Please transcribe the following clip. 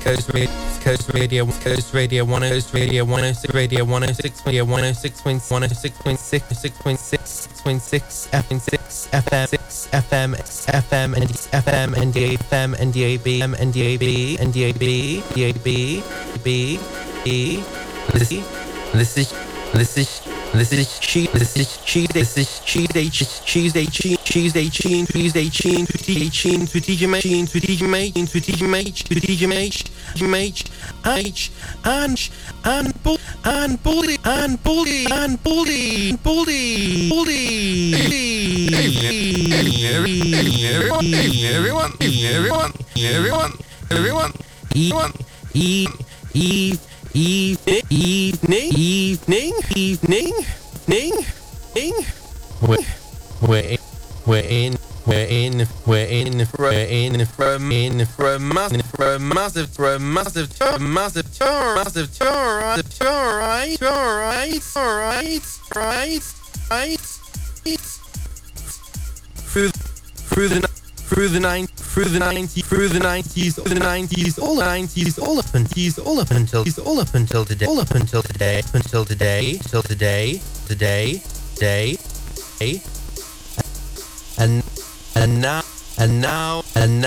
Coast Radio, Coast Radio 1, Coast Radio 106, Radio 106, Radio 106.6, FM 6, FM, FM, and FM, and FM, and DAB, and DAB, and DAB, DAB, B, E. This is for a massive tour, through the 90s, all up until today, and now.